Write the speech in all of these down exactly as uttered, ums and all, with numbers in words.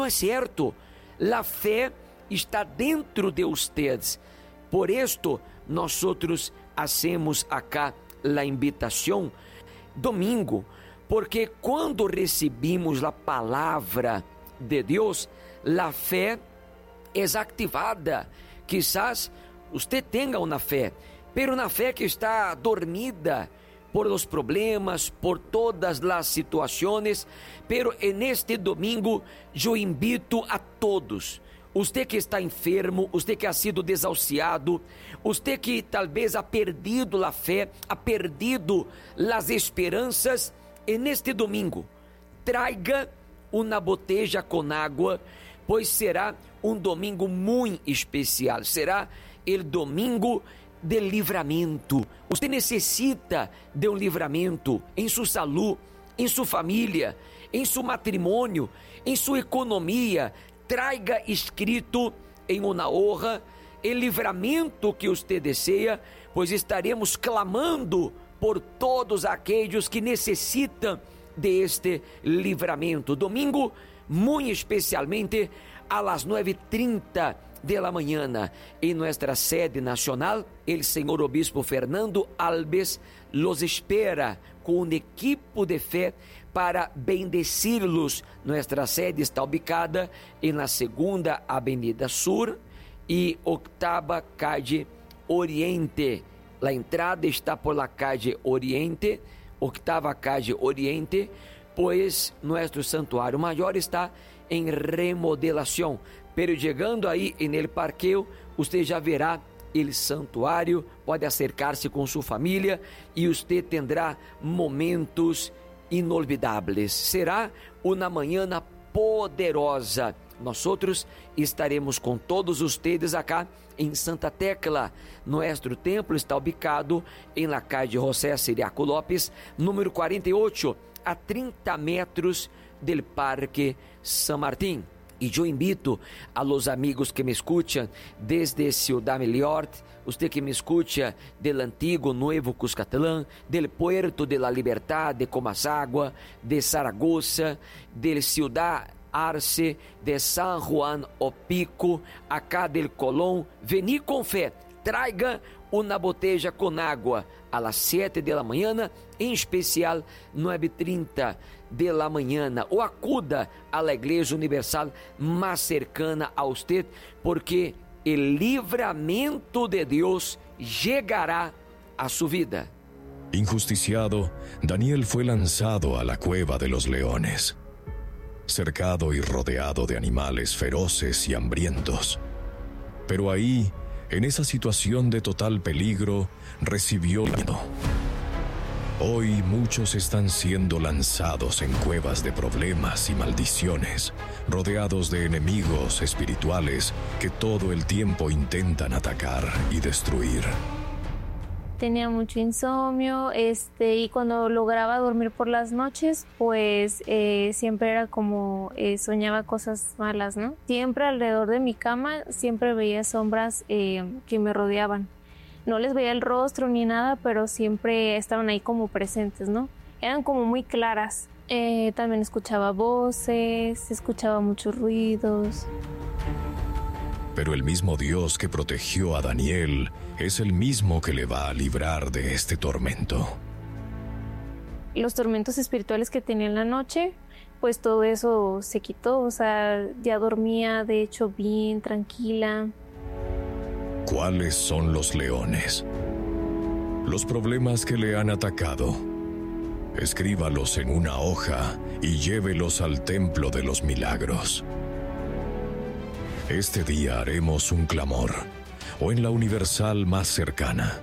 es cierto. La fe está dentro de ustedes. Por esto, nosotros hacemos acá la invitación domingo, porque quando recebimos a palavra de Deus, a fé é ativada. Quizás você tenha uma fé, pero uma fé que está dormida por os problemas, por todas as situações. Pero en este domingo eu invito a todos, você que está enfermo, você que ha sido desahuciado, você que talvez ha perdido a fé, ha perdido as esperanças, en este domingo, traiga uma botella com água, pois será um domingo muito especial, será o domingo de livramento. Você necessita de um livramento em sua saúde, em sua família, em seu matrimônio, em sua economia. Traiga escrito em uma hoja o livramento que você deseja, pois estaremos clamando por todos aqueles que necessitam de este livramento. Domingo, muito especialmente, a las nueve e trinta de la mañana, em nossa sede nacional, o senhor obispo Fernando Alves los espera com um equipo de fé para bendecir-los. Nossa sede está ubicada em la segunda Avenida Sur e octava Calle Oriente. A entrada está por la Calle Oriente, octava Calle Oriente, pois nosso santuário maior está em remodelação. Pero chegando aí en el parqueo, você já verá o santuário, pode acercar-se com sua família e você terá momentos inolvidáveis. Será uma manhã poderosa. Nós outros estaremos com todos vocês acá em Santa Tecla. Nosso templo está ubicado em la calle José Ciriaco Lopes, número quarenta e oito, a trinta metros del Parque San Martín. E eu invito a los amigos que me escuchan desde Ciudad Meliort, você que me escucha del antigo Nuevo Cuscatlán, del Puerto de la Libertad de Comasagua, de Zaragoza, del Ciudad Arce, de San Juan Opico, acá del Colón. Vení com fé, traiga uma botella com água a las sete de la manhã, em especial nueve e trinta de la manhã, ou acuda a la Igreja Universal mais cercana a usted, porque o livramento de Deus chegará a su vida. Injusticiado, Daniel fue lanzado a la cueva de los leones, cercado y rodeado de animales feroces y hambrientos. Pero ahí, en esa situación de total peligro, recibió miedo. Hoy muchos están siendo lanzados en cuevas de problemas y maldiciones, rodeados de enemigos espirituales que todo el tiempo intentan atacar y destruir. Tenía mucho insomnio, este, y cuando lograba dormir por las noches, pues eh, siempre era como eh, soñaba cosas malas, ¿no? Siempre alrededor de mi cama, siempre veía sombras eh, que me rodeaban. No les veía el rostro ni nada, pero siempre estaban ahí como presentes, ¿no? Eran como muy claras. Eh, también escuchaba voces, escuchaba muchos ruidos. Pero el mismo Dios que protegió a Daniel es el mismo que le va a librar de este tormento. Los tormentos espirituales que tenía en la noche, pues todo eso se quitó, o sea, ya dormía de hecho bien, tranquila. ¿Cuáles son los leones? Los problemas que le han atacado. Escríbalos en una hoja y llévelos al templo de los milagros. Este día haremos un clamor, o en la universal más cercana.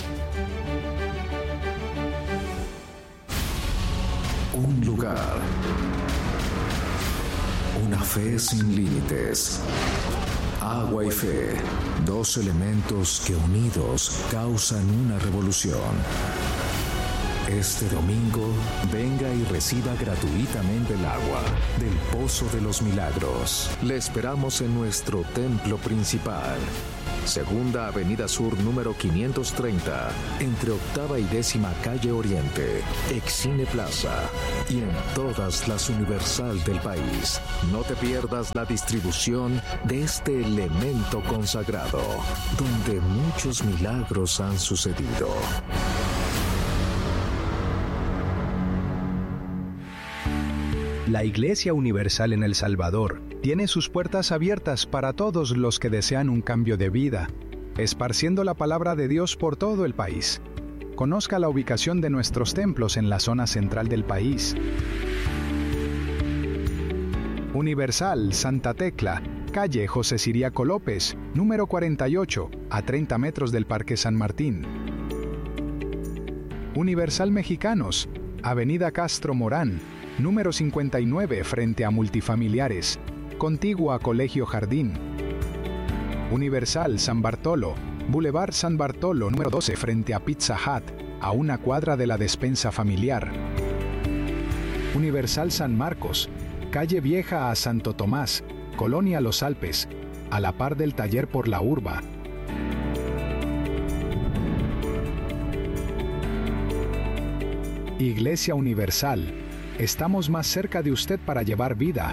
Un lugar. Una fe sin límites. Agua y fe, dos elementos que unidos causan una revolución. Este domingo, venga y reciba gratuitamente el agua del Pozo de los Milagros. Le esperamos en nuestro templo principal. Segunda Avenida Sur número quinientos treinta, entre octava y décima calle Oriente, Excine Plaza, y en todas las Universal del país. No te pierdas la distribución de este elemento consagrado, donde muchos milagros han sucedido. La Iglesia Universal en El Salvador tiene sus puertas abiertas para todos los que desean un cambio de vida, esparciendo la palabra de Dios por todo el país. Conozca la ubicación de nuestros templos en la zona central del país. Universal Santa Tecla, calle José Ciriaco López, número cuarenta y ocho, a treinta metros del Parque San Martín. Universal Mexicanos, avenida Castro Morán, número cincuenta y nueve, frente a Multifamiliares, contiguo a Colegio Jardín. Universal San Bartolo, Boulevard San Bartolo, número doce, frente a Pizza Hut, a una cuadra de la despensa familiar. Universal San Marcos, calle Vieja a Santo Tomás, Colonia Los Alpes, a la par del taller por la Urba. Iglesia Universal, estamos más cerca de usted para llevar vida.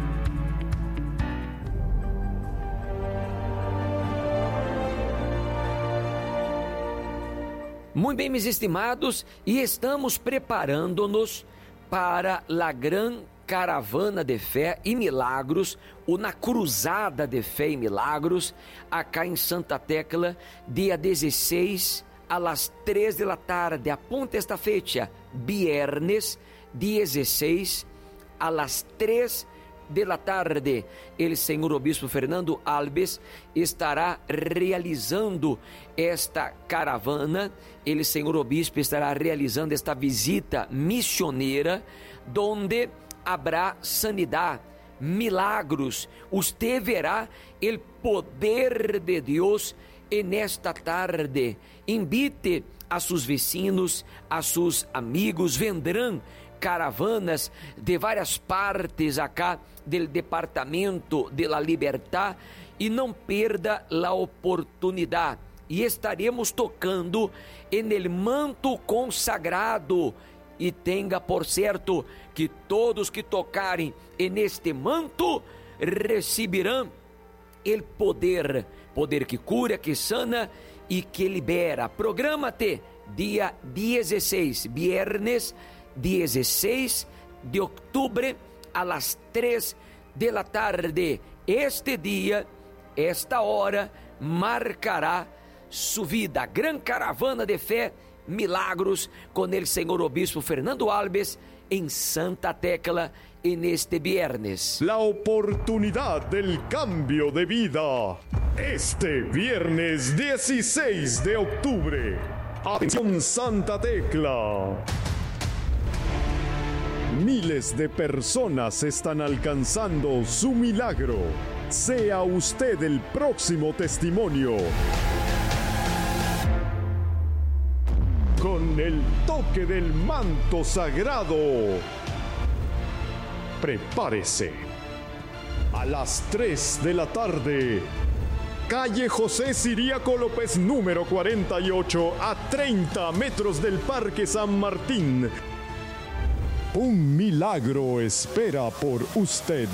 Muito bem, meus estimados, e estamos preparando-nos para a grande caravana de fé e milagros, ou na cruzada de fé e milagros, acá em Santa Tecla, dia dezesseis, a las três da tarde. Apunta esta fecha, viernes dezesseis, a las três da tarde. El senhor obispo Fernando Alves estará realizando esta caravana. El senhor obispo estará realizando esta visita missioneira, donde habrá sanidade, milagros. Usted verá el poder de Deus en esta tarde. Invite a sus vecinos, a sus amigos. Vendrán caravanas de várias partes acá del Departamento de la Libertad, e não perda a oportunidade. E estaremos tocando en el manto consagrado. E tenha por certo que todos que tocarem en este manto receberão el poder, poder que cura, que sana e que libera. Programa-te dia dezesseis, viernes dezesseis de outubro, a las três da tarde. Este dia, esta hora, marcará sua vida. Gran caravana de fé, milagros, com el senhor obispo Fernando Alves, em Santa Tecla, en este viernes. La oportunidad del cambio de vida. Este viernes dieciséis de octubre. Atención Santa Tecla. Miles de personas están alcanzando su milagro. Sea usted el próximo testimonio. Con el toque del manto sagrado. Prepárese. A las tres de la tarde. Calle José Ciriaco López, número cuarenta y ocho, a treinta metros del Parque San Martín. Un milagro espera por usted.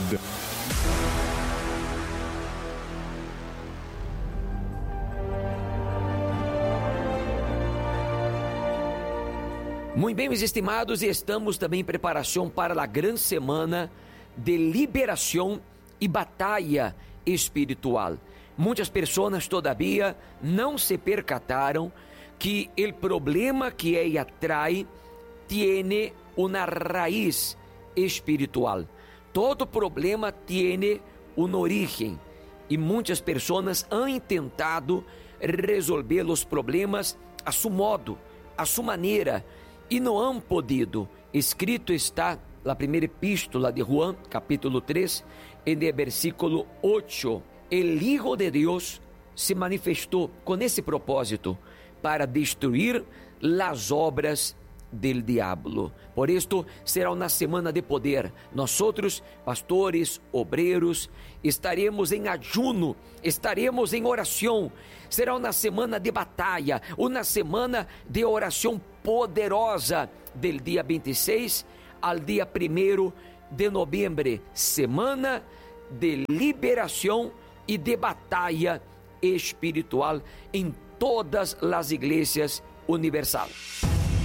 Muito bem, meus estimados, e estamos também em preparação para a grande semana de liberação e batalha espiritual. Muitas pessoas, todavia, não se percataram que o problema que ela trai tiene uma raiz espiritual. Todo problema tiene uma origem, e muitas pessoas han tentado resolver os problemas a su modo, a su maneira, e não han podido. Escrito está na primeira epístola de Juan, capítulo três, en el versículo oito. El Hijo de Deus se manifestou com esse propósito, para destruir las obras del diablo. Por esto será una semana de poder. Nosotros, pastores, obreros, estaremos em ayuno, estaremos em oração. Será uma semana de batalha, uma semana de oração poderosa, del dia vinte e seis al dia primeiro de novembro, semana de liberação e de batalha espiritual em todas as igrejas universais.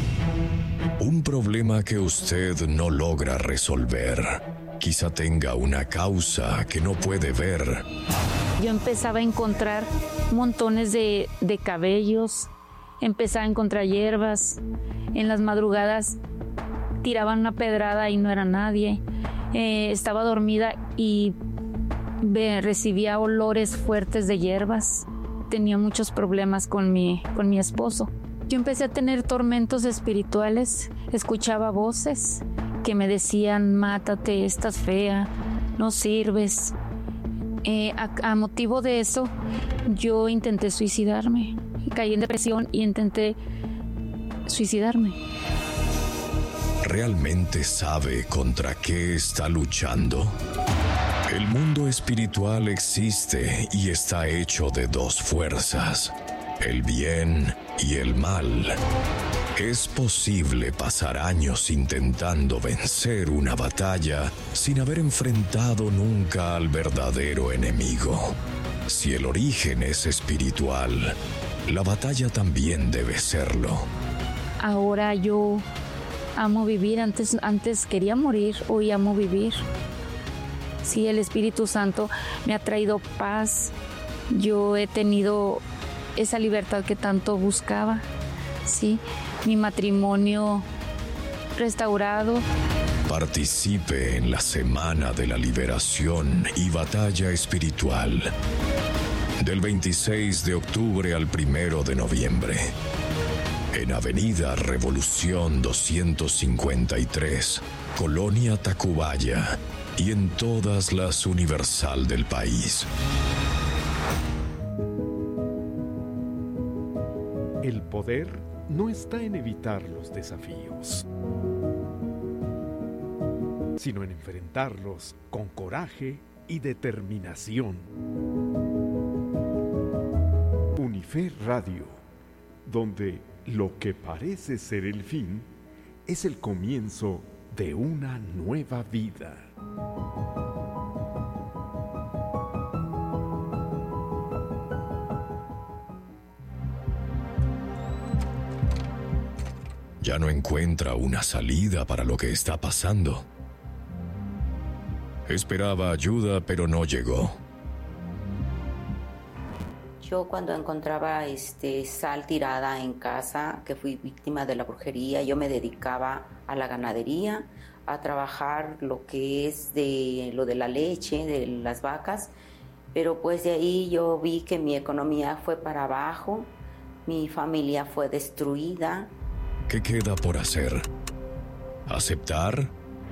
Un problema que usted no logra resolver. Quizá tenga una causa que no puede ver. Yo empezaba a encontrar montones de, de cabellos, empezaba a encontrar hierbas. En las madrugadas tiraban una pedrada y no era nadie. Eh, estaba dormida y ve, recibía olores fuertes de hierbas. Tenía muchos problemas con mi, con mi esposo. Yo empecé a tener tormentos espirituales, escuchaba voces que me decían, mátate, estás fea, no sirves. Eh, a, a motivo de eso, yo intenté suicidarme, caí en depresión y intenté suicidarme. ¿Realmente sabe contra qué está luchando? El mundo espiritual existe y está hecho de dos fuerzas, el bien y el mal. Es posible pasar años intentando vencer una batalla sin haber enfrentado nunca al verdadero enemigo. Si el origen es espiritual, la batalla también debe serlo. Ahora yo amo vivir, antes, antes quería morir, hoy amo vivir. Sí, el Espíritu Santo me ha traído paz. Yo he tenido esa libertad que tanto buscaba. Sí, mi matrimonio restaurado. Participe en la Semana de la Liberación y Batalla Espiritual. Del veintiséis de octubre al primero de noviembre. En Avenida Revolución doscientos cincuenta y tres, Colonia Tacubaya, y en todas las Universal del país. El poder no está en evitar los desafíos, sino en enfrentarlos con coraje y determinación. Unife Radio, donde lo que parece ser el fin es el comienzo de una nueva vida. Ya no encuentra una salida para lo que está pasando. Esperaba ayuda, pero no llegó. Yo cuando encontraba este, sal tirada en casa, que fui víctima de la brujería, yo me dedicaba a la ganadería, a trabajar lo que es de lo de la leche, de las vacas, pero pues de ahí yo vi que mi economía fue para abajo, mi familia fue destruida. ¿Qué queda por hacer? ¿Aceptar?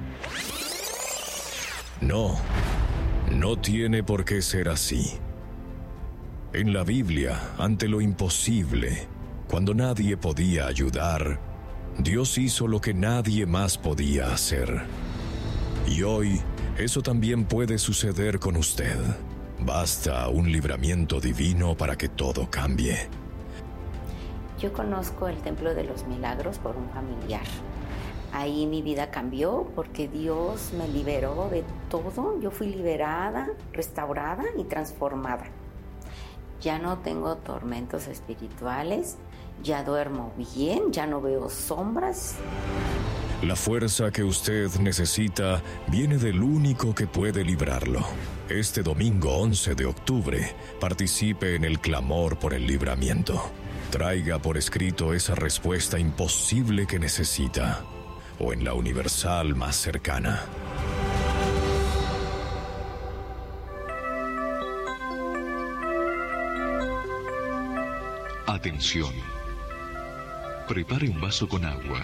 No, no tiene por qué ser así. En la Biblia, ante lo imposible, cuando nadie podía ayudar, Dios hizo lo que nadie más podía hacer. Y hoy, eso también puede suceder con usted. Basta un libramiento divino para que todo cambie. Yo conozco el Templo de los Milagros por un familiar. Ahí mi vida cambió porque Dios me liberó de todo. Yo fui liberada, restaurada y transformada. Ya no tengo tormentos espirituales, ya duermo bien, ya no veo sombras. La fuerza que usted necesita viene del único que puede librarlo. Este domingo once de octubre, participe en el clamor por el libramiento. Traiga por escrito esa respuesta imposible que necesita, o en la universal más cercana. Atención. Prepare un vaso con agua,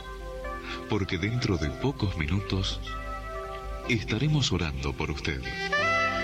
porque dentro de pocos minutos estaremos orando por usted.